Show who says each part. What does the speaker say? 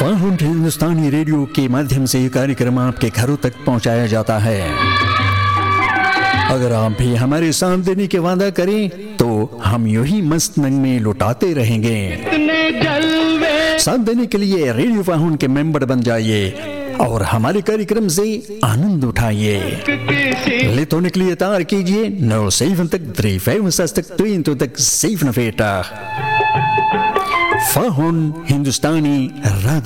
Speaker 1: फाहुन हिंदुस्तानी radio के माध्यम से ये कार्यक्रम आपके घरों तक पहुंचाया जाता है। अगर आप भी हमारे साथ देने के वादा करें तो हम यूं ही मस्त नगमे लुटाते रहेंगे। साथ देने के लिए रेडियो फाहुन के मेंबर बन जाइए और हमारे कार्यक्रम से आनंद उठाइए। लित होने के लिए तार कीजिए 07365 फाहुन हिंदुस्तानी radio